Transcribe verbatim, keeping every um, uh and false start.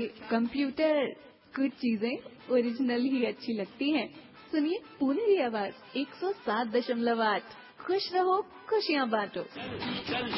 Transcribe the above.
Computer, कुछ चीजें original ही अच्छी लगती हैं। सुनिए पुनेरी आवाज एक सौ सात दशमलव आठ। खुश रहो, खुशियाँ बांटो। चल चल